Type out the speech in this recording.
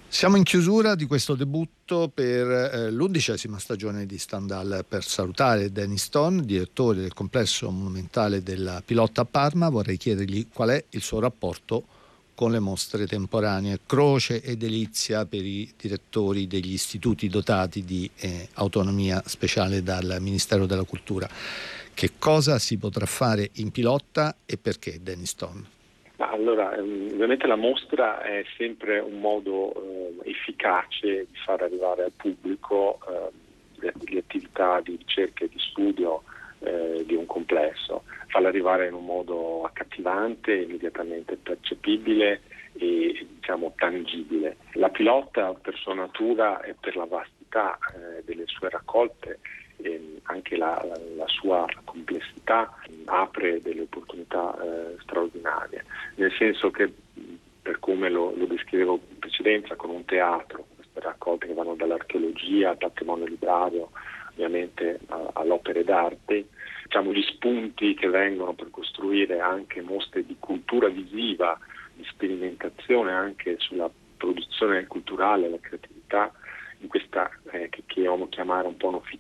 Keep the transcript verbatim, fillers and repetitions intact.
Siamo in chiusura di questo debutto per eh, l'undicesima stagione di Stendhal. Per salutare Danny Stone, direttore del complesso monumentale della Pilotta a Parma, vorrei chiedergli qual è il suo rapporto con le mostre temporanee, croce e delizia per i direttori degli istituti dotati di eh, autonomia speciale dal Ministero della Cultura. Che cosa si potrà fare in Pilotta e perché, Danny Stone? Allora, ovviamente la mostra è sempre un modo eh, efficace di far arrivare al pubblico eh, le, le attività di ricerca e di studio eh, di un complesso, farla arrivare in un modo accattivante, immediatamente percepibile e diciamo tangibile. La Pilotta per sua natura e per la vastità eh, delle sue raccolte, e anche la, la, la sua complessità, apre delle opportunità eh, straordinarie, nel senso che, per come lo, lo descrivevo in precedenza, con un teatro, queste raccolte che vanno dall'archeologia al patrimonio librario, ovviamente a, all'opere d'arte, diciamo gli spunti che vengono per costruire anche mostre di cultura visiva, di sperimentazione anche sulla produzione culturale, la creatività, in questa eh, che, che amo chiamare un po' un'officina